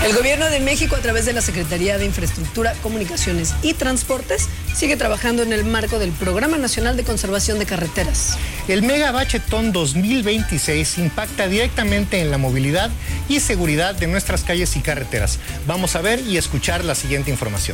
El Gobierno de México, a través de la Secretaría de Infraestructura, Comunicaciones y Transportes, sigue trabajando en el marco del Programa Nacional de Conservación de Carreteras. El Mega Bachetón 2026 impacta directamente en la movilidad y seguridad de nuestras calles y carreteras. Vamos a ver y escuchar la siguiente información.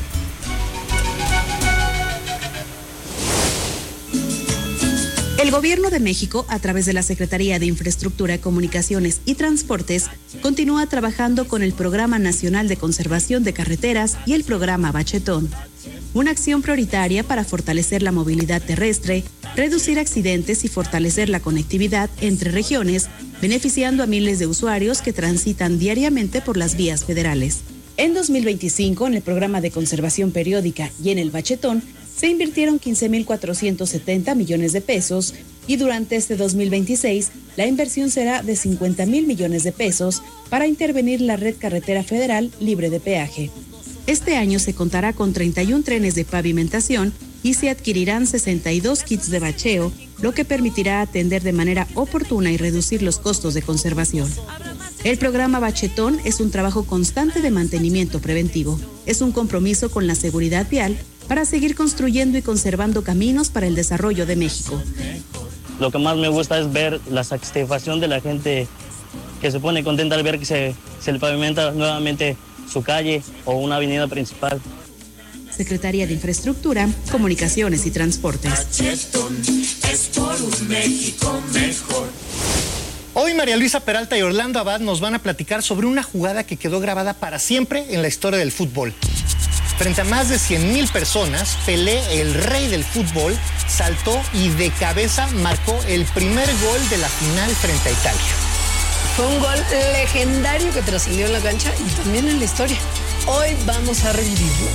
El Gobierno de México, a través de la Secretaría de Infraestructura, Comunicaciones y Transportes, continúa trabajando con el Programa Nacional de Conservación de Carreteras y el Programa Bachetón, una acción prioritaria para fortalecer la movilidad terrestre, reducir accidentes y fortalecer la conectividad entre regiones, beneficiando a miles de usuarios que transitan diariamente por las vías federales. En 2025, en el Programa de Conservación Periódica y en el Bachetón, se invirtieron 15,470 millones de pesos y durante este 2026 la inversión será de 50,000 millones de pesos para intervenir la red carretera federal libre de peaje. Este año se contará con 31 trenes de pavimentación y se adquirirán 62 kits de bacheo, lo que permitirá atender de manera oportuna y reducir los costos de conservación. El programa Bachetón es un trabajo constante de mantenimiento preventivo. Es un compromiso con la seguridad vial para seguir construyendo y conservando caminos para el desarrollo de México. Lo que más me gusta es ver la satisfacción de la gente que se pone contenta al ver que se le pavimenta nuevamente su calle o una avenida principal. Secretaría de Infraestructura, Comunicaciones y Transportes. Bachetón es por un México mejor. Hoy María Luisa Peralta y Orlando Abad nos van a platicar sobre una jugada que quedó grabada para siempre en la historia del fútbol. Frente a más de 100,000 personas, Pelé, el rey del fútbol, saltó y de cabeza marcó el primer gol de la final frente a Italia. Fue un gol legendario que trascendió en la cancha y también en la historia. Hoy vamos a revivirlo.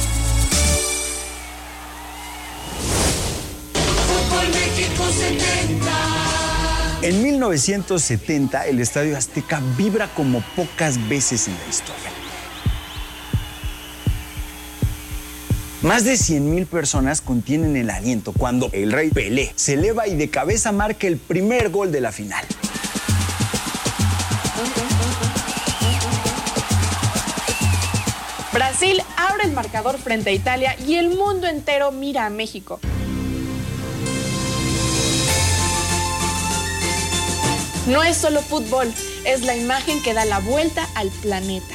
Fútbol México 70. En 1970, el Estadio Azteca vibra como pocas veces en la historia. Más de 100,000 personas contienen el aliento cuando el rey Pelé se eleva y de cabeza marca el primer gol de la final. Brasil abre el marcador frente a Italia y el mundo entero mira a México. No es solo fútbol, es la imagen que da la vuelta al planeta.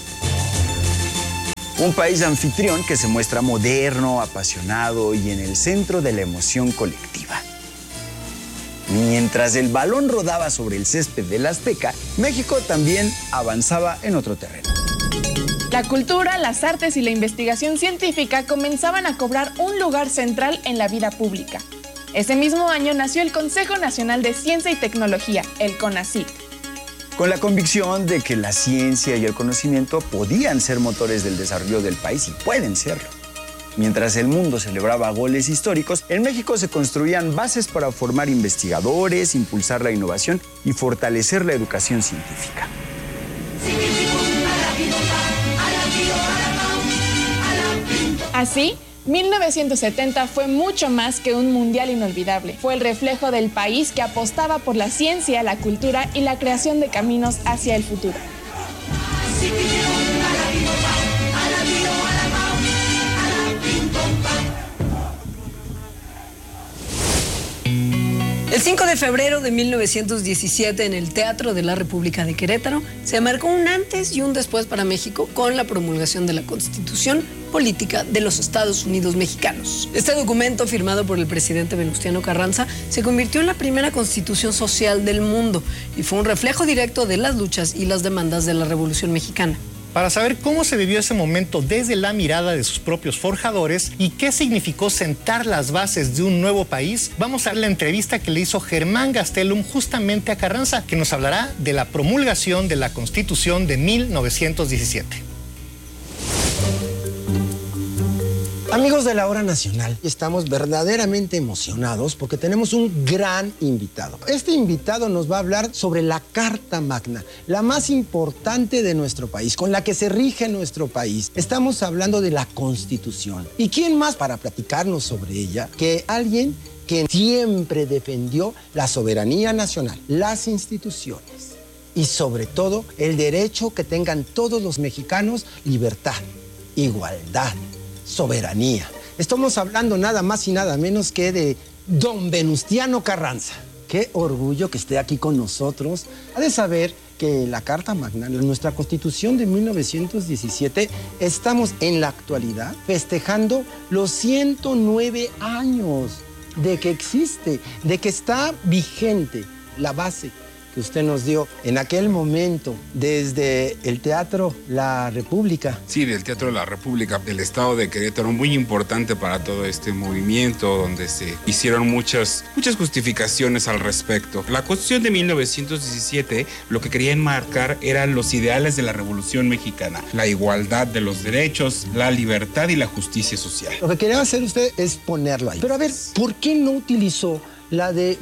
Un país anfitrión que se muestra moderno, apasionado y en el centro de la emoción colectiva. Mientras el balón rodaba sobre el césped del Azteca, México también avanzaba en otro terreno. La cultura, las artes y la investigación científica comenzaban a cobrar un lugar central en la vida pública. Ese mismo año nació el Consejo Nacional de Ciencia y Tecnología, el CONACYT. Con la convicción de que la ciencia y el conocimiento podían ser motores del desarrollo del país y pueden serlo. Mientras el mundo celebraba goles históricos, en México se construían bases para formar investigadores, impulsar la innovación y fortalecer la educación científica. Así, 1970 fue mucho más que un mundial inolvidable. Fue el reflejo del país que apostaba por la ciencia, la cultura y la creación de caminos hacia el futuro. El 5 de febrero de 1917, en el Teatro de la República de Querétaro, se marcó un antes y un después para México con la promulgación de la Constitución Política de los Estados Unidos Mexicanos. Este documento, firmado por el presidente Venustiano Carranza, se convirtió en la primera constitución social del mundo y fue un reflejo directo de las luchas y las demandas de la Revolución Mexicana. Para saber cómo se vivió ese momento desde la mirada de sus propios forjadores y qué significó sentar las bases de un nuevo país, vamos a ver la entrevista que le hizo Germán Gastelum justamente a Carranza, que nos hablará de la promulgación de la Constitución de 1917. Amigos de la Hora Nacional, estamos verdaderamente emocionados porque tenemos un gran invitado. Este invitado nos va a hablar sobre la Carta Magna, la más importante de nuestro país, con la que se rige nuestro país. Estamos hablando de la Constitución. ¿Y quién más para platicarnos sobre ella que alguien que siempre defendió la soberanía nacional, las instituciones, y sobre todo el derecho que tengan todos los mexicanos, libertad, igualdad, soberanía. Estamos hablando nada más y nada menos que de don Venustiano Carranza. Qué orgullo que esté aquí con nosotros. Ha de saber que la Carta Magna, nuestra Constitución de 1917, estamos en la actualidad festejando los 109 años de que existe, de que está vigente la base que usted nos dio en aquel momento desde el Teatro La República. Sí, del Teatro La República, del Estado de Querétaro, muy importante para todo este movimiento, donde se hicieron muchas justificaciones al respecto. La Constitución de 1917 lo que quería enmarcar eran los ideales de la Revolución Mexicana, la igualdad de los derechos, la libertad y la justicia social. Lo que quería hacer usted es ponerlo ahí. Pero a ver, ¿por qué no utilizó la de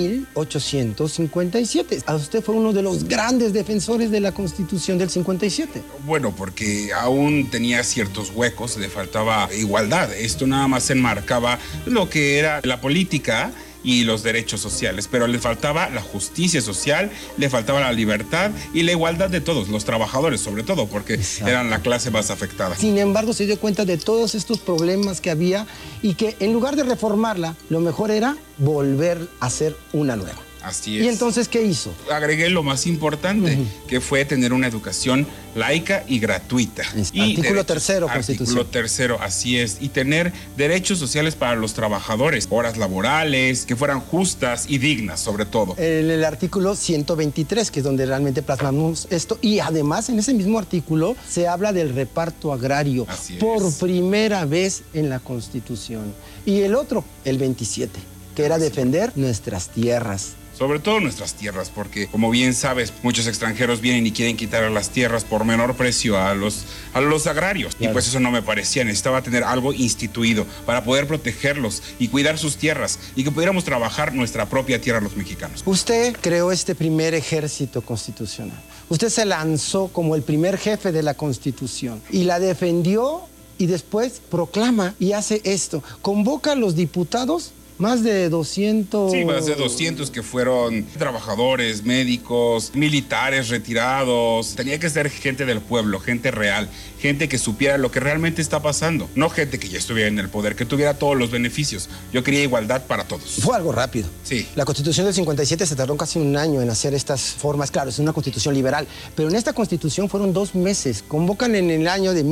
1857? Usted fue uno de los grandes defensores de la Constitución del 57. Bueno, porque aún tenía ciertos huecos, le faltaba igualdad. Esto nada más enmarcaba lo que era la política y los derechos sociales, pero le faltaba la justicia social, le faltaba la libertad y la igualdad de todos, los trabajadores sobre todo, porque eran la clase más afectada. Sin embargo, se dio cuenta de todos estos problemas que había y que en lugar de reformarla, lo mejor era volver a hacer una nueva. Así es. ¿Y entonces qué hizo? Agregué lo más importante, que fue tener una educación laica y gratuita. Artículo tercero, Constitución. Artículo tercero, así es. Y tener derechos sociales para los trabajadores, horas laborales, que fueran justas y dignas, sobre todo. En el artículo 123, que es donde realmente plasmamos esto. Y además, en ese mismo artículo, se habla del reparto agrario. Así por es. Primera vez en la Constitución. Y el otro, el 27, que era defender nuestras tierras. Sobre todo nuestras tierras, porque como bien sabes, muchos extranjeros vienen y quieren quitar las tierras por menor precio a los agrarios. Claro. Y pues eso no me parecía, necesitaba tener algo instituido para poder protegerlos y cuidar sus tierras y que pudiéramos trabajar nuestra propia tierra los mexicanos. Usted creó este primer ejército constitucional. Usted se lanzó como el primer jefe de la Constitución y la defendió y después proclama y hace esto. Convoca a los diputados. Más de 200... Sí, más de 200 que fueron trabajadores, médicos, militares retirados. Tenía que ser gente del pueblo, gente real, gente que supiera lo que realmente está pasando. No gente que ya estuviera en el poder, que tuviera todos los beneficios. Yo quería igualdad para todos. Fue algo rápido. Sí. La Constitución del 57 se tardó casi un año en hacer estas formas. Claro, es una Constitución liberal, pero en esta Constitución fueron 2 meses. Convocan en el año de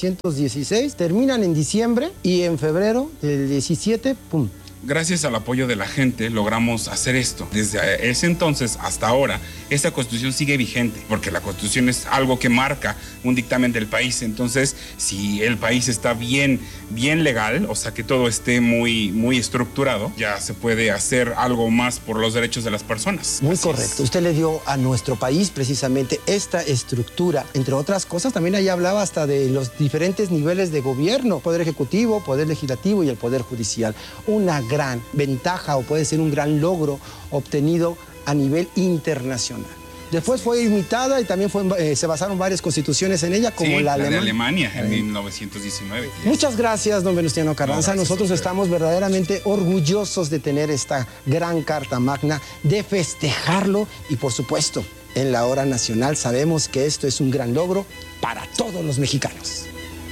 1916, terminan en diciembre y en febrero del 17, ¡pum! Gracias al apoyo de la gente logramos hacer esto. Desde ese entonces hasta ahora, esta Constitución sigue vigente, porque la Constitución es algo que marca un dictamen del país. Entonces, si el país está bien legal, o sea que todo esté muy estructurado, ya se puede hacer algo más por los derechos de las personas. Muy correcto. Usted le dio a nuestro país precisamente esta estructura. Entre otras cosas, también ahí hablaba hasta de los diferentes niveles de gobierno, Poder Ejecutivo, Poder Legislativo y el Poder Judicial. Una gran ventaja o puede ser un gran logro obtenido a nivel internacional. Después fue imitada y también se basaron varias constituciones en ella, como sí, la de Alemania en 1919. Muchas gracias, don Venustiano Carranza. Nosotros estamos verdaderamente orgullosos de tener esta gran Carta Magna, de festejarlo y, por supuesto, en la hora nacional sabemos que esto es un gran logro para todos los mexicanos.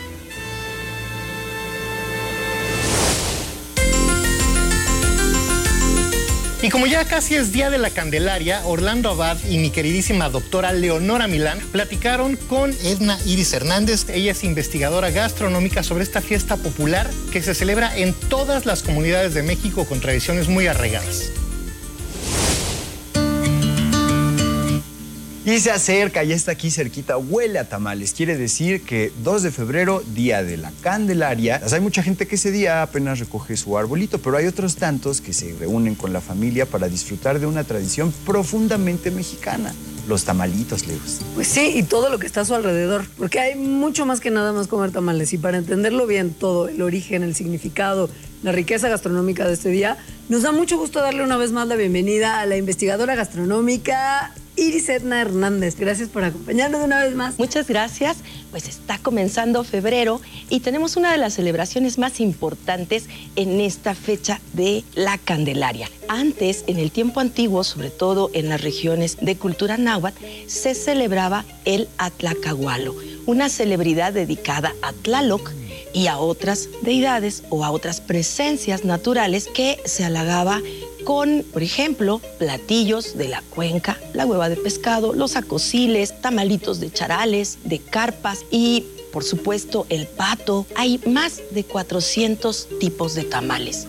Y como ya casi es Día de la Candelaria, Orlando Abad y mi queridísima doctora Leonora Milán platicaron con Edna Iris Hernández. Ella es investigadora gastronómica sobre esta fiesta popular que se celebra en todas las comunidades de México con tradiciones muy arraigadas. Y se acerca, ya está aquí cerquita, huele a tamales. Quiere decir que 2 de febrero, Día de la Candelaria. Hay mucha gente que ese día apenas recoge su arbolito, pero hay otros tantos que se reúnen con la familia para disfrutar de una tradición profundamente mexicana. Los tamalitos, Leos. Pues sí, y todo lo que está a su alrededor, porque hay mucho más que nada más comer tamales. Y para entenderlo bien todo, el origen, el significado, la riqueza gastronómica de este día, nos da mucho gusto darle una vez más la bienvenida a la investigadora gastronómica Iris Edna Hernández, gracias por acompañarnos una vez más. Muchas gracias. Pues está comenzando febrero y tenemos una de las celebraciones más importantes en esta fecha de la Candelaria. Antes, en el tiempo antiguo, sobre todo en las regiones de cultura náhuatl, se celebraba el Atlacahualo, una celebridad dedicada a Tlaloc y a otras deidades o a otras presencias naturales que se halagaba con, por ejemplo, platillos de la cuenca, la hueva de pescado, los acosiles, tamalitos de charales, de carpas y, por supuesto, el pato. Hay más de 400 tipos de tamales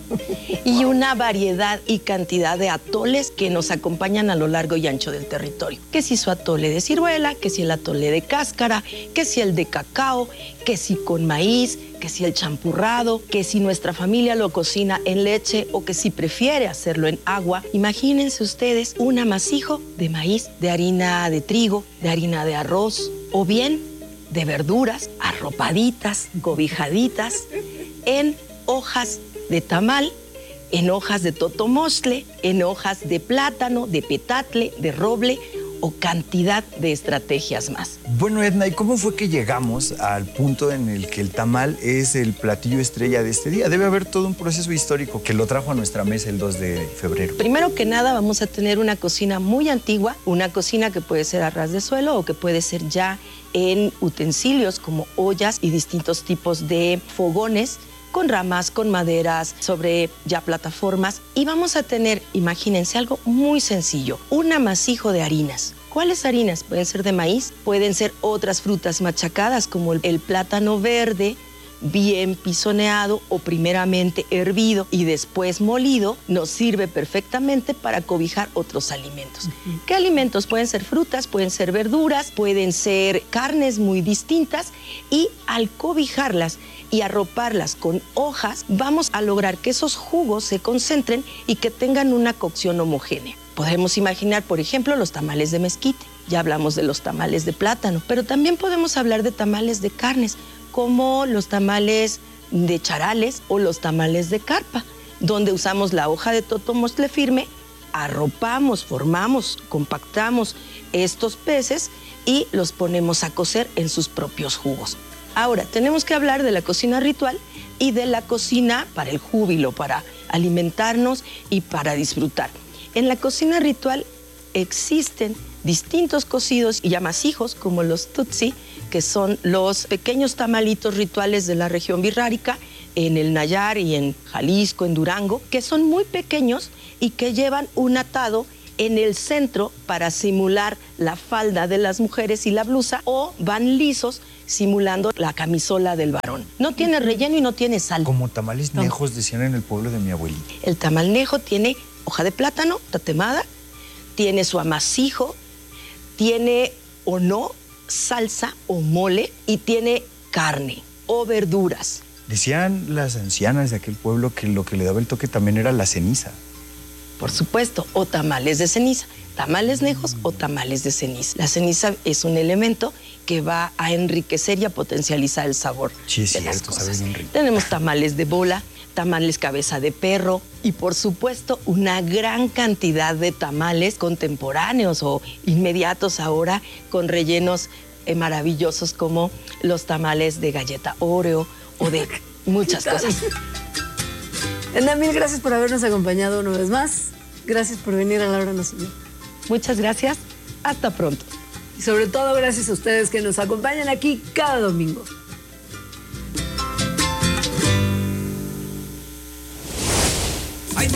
y una variedad y cantidad de atoles que nos acompañan a lo largo y ancho del territorio. Que si su atole de ciruela, que si el atole de cáscara, que si el de cacao, que si con maíz, que si el champurrado, que si nuestra familia lo cocina en leche o que si prefiere hacerlo en agua. Imagínense ustedes un amasijo de maíz, de harina de trigo, de harina de arroz o bien de verduras arropaditas, cobijaditas en hojas de tamal, en hojas de totomostle, en hojas de plátano, de petatle, de roble o cantidad de estrategias más. Bueno, Edna, ¿y cómo fue que llegamos al punto en el que el tamal es el platillo estrella de este día? Debe haber todo un proceso histórico que lo trajo a nuestra mesa el 2 de febrero. Primero que nada, vamos a tener una cocina muy antigua, una cocina que puede ser a ras de suelo o que puede ser ya en utensilios como ollas y distintos tipos de fogones, con ramas, con maderas, sobre ya plataformas. Y vamos a tener, imagínense, algo muy sencillo, un amasijo de harinas. ¿Cuáles harinas? Pueden ser de maíz, pueden ser otras frutas machacadas como el plátano verde, bien pisoneado o primeramente hervido y después molido, nos sirve perfectamente para cobijar otros alimentos. ¿Qué alimentos? Pueden ser frutas, pueden ser verduras, pueden ser carnes muy distintas y al cobijarlas y arroparlas con hojas, vamos a lograr que esos jugos se concentren y que tengan una cocción homogénea. Podemos imaginar, por ejemplo, los tamales de mezquite. Ya hablamos de los tamales de plátano, pero también podemos hablar de tamales de carnes, como los tamales de charales o los tamales de carpa, donde usamos la hoja de totomostle firme, arropamos, formamos, compactamos estos peces y los ponemos a cocer en sus propios jugos. Ahora, tenemos que hablar de la cocina ritual y de la cocina para el júbilo, para alimentarnos y para disfrutar. En la cocina ritual existen distintos cocidos y amasijos como los tutsi, que son los pequeños tamalitos rituales de la región birrárica, en el Nayar y en Jalisco, en Durango, que son muy pequeños y que llevan un atado en el centro para simular la falda de las mujeres y la blusa, o van lisos simulando la camisola del varón. No tiene relleno y no tiene sal. Como tamales nejos decían en el pueblo de mi abuelita. El tamal nejo tiene hoja de plátano tatemada, tiene su amasijo, tiene o no salsa o mole y tiene carne o verduras. Decían las ancianas de aquel pueblo que lo que le daba el toque también era la ceniza. Por supuesto, o tamales de ceniza, tamales nejos o tamales de ceniza. La ceniza es un elemento que va a enriquecer y a potencializar el sabor sí, es de cierto, las cosas. sabe bien rico. Tenemos tamales de bola, tamales cabeza de perro y, por supuesto, una gran cantidad de tamales contemporáneos o inmediatos ahora con rellenos maravillosos como los tamales de galleta Oreo o de muchas cosas. Edna, mil gracias por habernos acompañado una vez más. Gracias por venir a La Hora Nacional. Muchas gracias. Hasta pronto. Y sobre todo, gracias a ustedes que nos acompañan aquí cada domingo.